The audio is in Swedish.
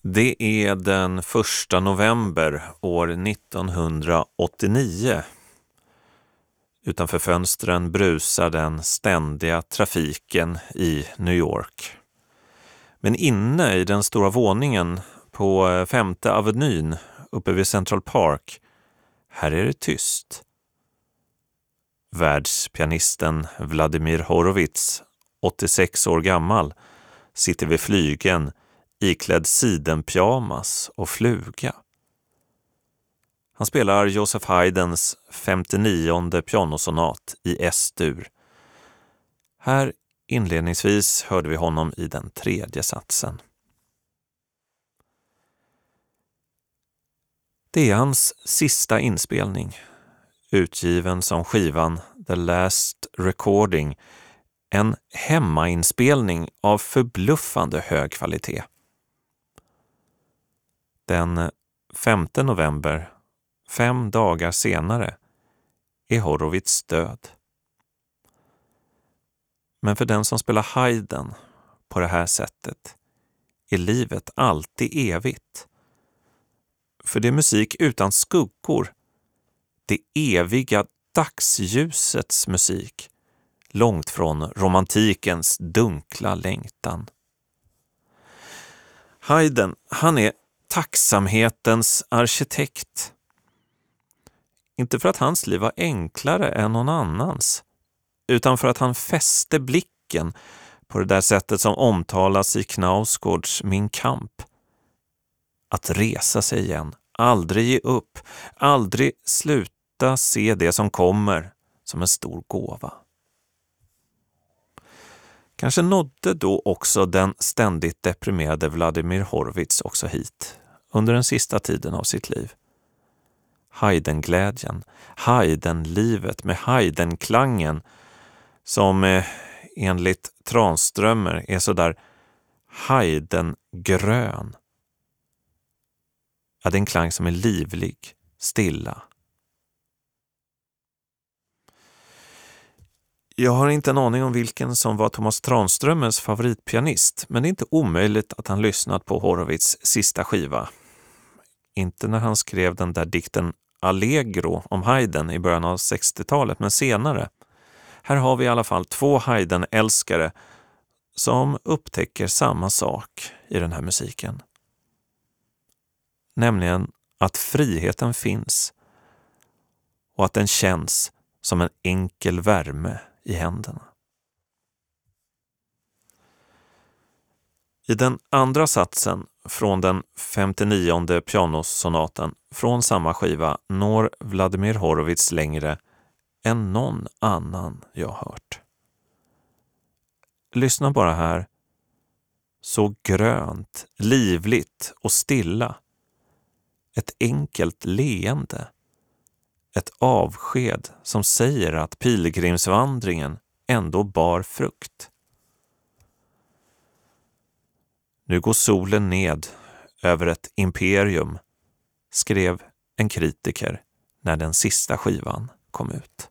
Det är den 1 november år 1989. Utanför fönstren brusar den ständiga trafiken i New York. Men inne i den stora våningen på 5:e Avenyn uppe vid Central Park, här är det tyst. Världspianisten Vladimir Horowitz, 86 år gammal, sitter vid flygeln iklädd sidenpyjamas och fluga. Han spelar Joseph Haydns 59:e pianosonat i S-dur. Här inledningsvis hörde vi honom i den 3:e satsen. Det är hans sista inspelning, utgiven som skivan The Last Recording, en hemmainspelning av förbluffande hög kvalitet. Den 5 november, 5 dagar senare, är Horowitz död. Men för den som spelar Haydn på det här sättet är livet alltid evigt. För det är musik utan skuggor, det eviga dagsljusets musik, långt från romantikens dunkla längtan. Haydn, han är tacksamhetens arkitekt. Inte för att hans liv var enklare än någon annans, utan för att han fäste blicken på det där sättet som omtalas i Knausgårds Min kamp. Att resa sig igen, aldrig ge upp, aldrig sluta se det som kommer som en stor gåva. Kanske nådde då också den ständigt deprimerade Vladimir Horowitz också hit under den sista tiden av sitt liv. Haydn-glädjen, Haydn-livet med Haydn-klangen som enligt Tranströmer är så där Haydn-grön. Ja, det är en klang som är livlig, stilla. Jag har inte en aning om vilken som var Thomas Tranströmers favoritpianist, men det är inte omöjligt att han lyssnat på Horowitz sista skiva. Inte när han skrev den där dikten Allegro om Haydn i början av 60-talet, men senare. Här har vi i alla fall 2 Haydn-älskare som upptäcker samma sak i den här musiken. Nämligen att friheten finns och att den känns som en enkel värme i händerna. I den andra satsen från den 59:e pianosonaten från samma skiva når Vladimir Horowitz längre än någon annan jag hört. Lyssna bara här. Så grönt, livligt och stilla. Ett enkelt leende. Ett avsked som säger att pilgrimsvandringen ändå bar frukt. Nu går solen ned över ett imperium, skrev en kritiker när den sista skivan kom ut.